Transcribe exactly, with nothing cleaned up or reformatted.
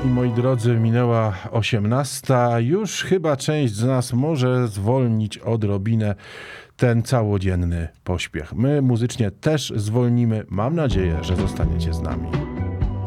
i moi drodzy, minęła osiemnasta. Już chyba część z nas może zwolnić odrobinę ten całodzienny pośpiech. My muzycznie też zwolnimy. Mam nadzieję, że zostaniecie z nami.